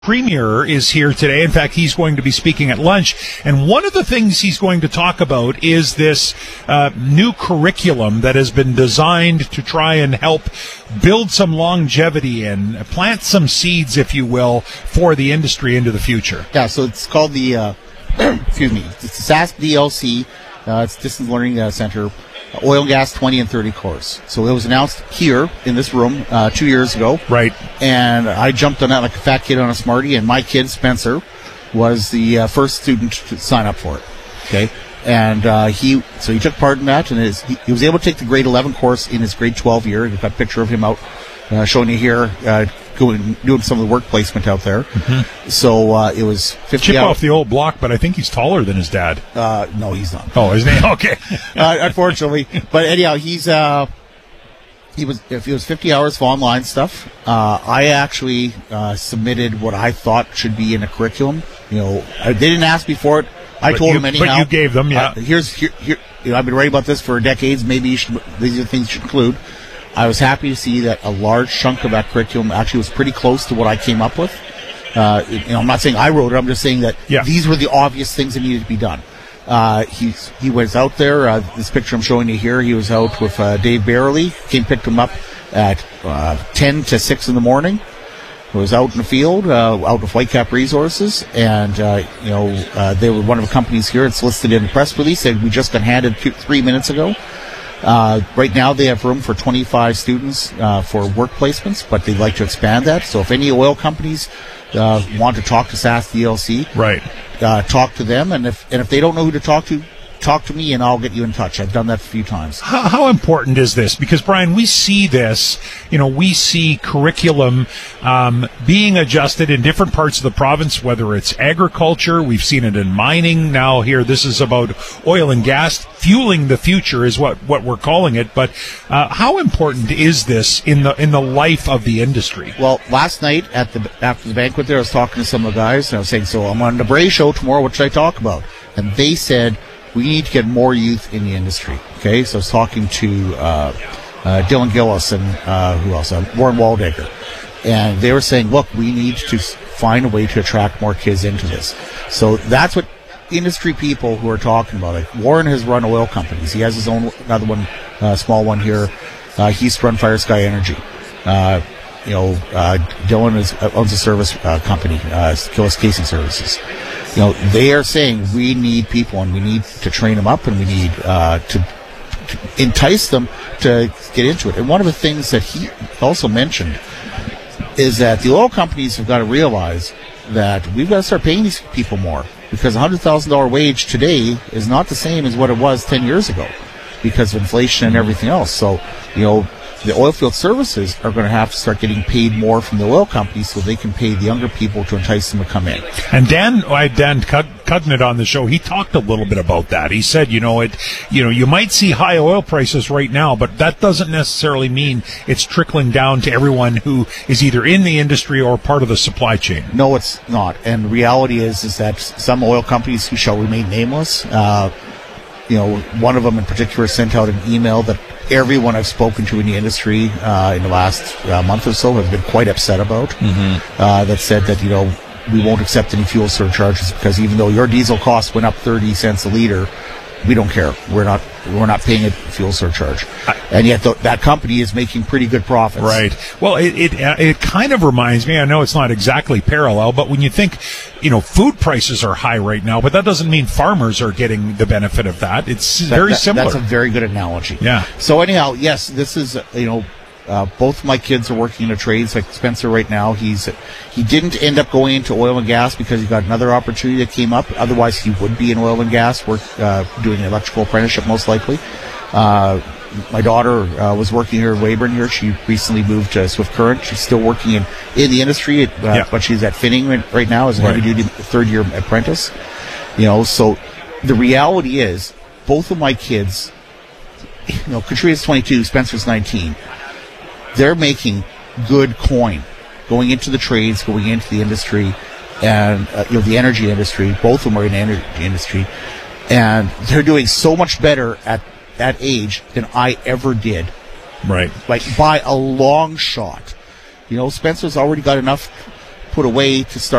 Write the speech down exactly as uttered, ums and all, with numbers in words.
Premier is here today. In fact, he's going to be speaking at lunch. And one of the things he's going to talk about is this uh, new curriculum that has been designed to try and help build some longevity and plant some seeds, if you will, for the industry into the future. Yeah, so it's called the, uh, excuse me, it's the S A S D L C, uh, it's Distance Learning uh, Center, Oil and Gas twenty and thirty course. So it was announced here in this room uh, two years ago. Right. And I jumped on that like a fat kid on a Smartie, and my kid, Spencer, was the uh, first student to sign up for it. Okay. And uh, he, so he took part in that, and his, he, he was able to take the grade eleven course in his grade twelve year. You've got a picture of him out uh, showing you here, uh, going, doing some of the work placement out there. Mm-hmm. So uh, it was fifty Chip hours. Off the old block, but I think he's taller than his dad. Uh, no, he's not. Oh, his name? Okay. uh, unfortunately. But anyhow, he's, uh, he was, if it was fifty hours of online stuff, uh, I actually uh, submitted what I thought should be in a curriculum. You know, I, they didn't ask me for it. I but told you, them anyhow. But you gave them, yeah. Uh, here's, here, here, you know, I've been writing about this for decades. Maybe you should, these are the things you should include. I was happy to see that a large chunk of that curriculum actually was pretty close to what I came up with. Uh, you know, I'm not saying I wrote it. I'm just saying that yeah. these were the obvious things that needed to be done. Uh, he's, he was out there. Uh, this picture I'm showing you here, he was out with uh, Dave Barely. Came picked him up at uh, ten to six in the morning. He was out in the field, uh, out with Whitecap Resources, and uh, you know uh, they were one of the companies here. It's listed in the press release that we just got handed two, three minutes ago. Uh, right now they have room for twenty-five students uh, for work placements, but they'd like to expand that. So if any oil companies uh, want to talk to S A S D L C, right, uh, talk to them. And if and if they don't know who to talk to, talk to me and I'll get you in touch. I've done that a few times. How, how important is this? Because, Brian, we see this, you know, we see curriculum um, being adjusted in different parts of the province, whether it's agriculture, we've seen it in mining. Now here, this is about oil and gas. Fueling the future is what, what we're calling it. But uh, how important is this in the in the life of the industry? Well, last night at the after the banquet there, I was talking to some of the guys, and I was saying, so I'm on the Bray show tomorrow, what should I talk about? And they said, we need to get more youth in the industry. Okay, so I was talking to uh, uh, Dylan Gillis and uh, who else? Uh, Warren Waldecker, and they were saying, look, we need to find a way to attract more kids into this. So that's what industry people who are talking about it. Warren has run oil companies. He has his own another one, uh, small one here. Uh, he used to run Fire Sky Energy. Uh, you know, uh, Dylan is, uh, owns a service uh, company, uh, Gillis Casing Services. You know, they are saying we need people and we need to train them up and we need uh, to, to entice them to get into it. And one of the things that he also mentioned is that the oil companies have got to realize that we've got to start paying these people more, because a one hundred thousand dollars wage today is not the same as what it was ten years ago because of inflation and everything else. So, you know, the oil field services are going to have to start getting paid more from the oil companies so they can pay the younger people to entice them to come in. And Dan, I had Dan Cudnett on the show. He talked a little bit about that. He said, you know, it, you know, you might see high oil prices right now, but that doesn't necessarily mean it's trickling down to everyone who is either in the industry or part of the supply chain. No, it's not. And the reality is, is that some oil companies who shall remain nameless, uh, you know, one of them in particular sent out an email that everyone I've spoken to in the industry uh, in the last uh, month or so has been quite upset about. Mm-hmm. Uh, that said that, you know, we won't accept any fuel surcharges because even though your diesel costs went up thirty cents a liter, we don't care. We're not we're not paying a fuel surcharge, and yet th- that company is making pretty good profits. Right. Well, it it, uh, it kind of reminds me. I know it's not exactly parallel, but when you think, you know, food prices are high right now, but that doesn't mean farmers are getting the benefit of that. It's that, very that, similar. That's a very good analogy. Yeah. So anyhow, yes, this is uh, you know. Uh, both of my kids are working in a trades. Like Spencer right now, he's he didn't end up going into oil and gas because he got another opportunity that came up. Otherwise, he would be in oil and gas, work uh, doing an electrical apprenticeship most likely. Uh, my daughter uh, was working here in Weyburn here. She recently moved to Swift Current. She's still working in, in the industry, uh, yeah. but she's at Finning right now as a right. heavy-duty third-year apprentice. You know, so the reality is, both of my kids, you know, Katrina's twenty-two, Spencer's nineteen. They're making good coin going into the trades, going into the industry, and uh, you know, the energy industry. Both of them are in the energy industry, and they're doing so much better at that age than I ever did. Right. Like by a long shot. You know, Spencer's already got enough put away to start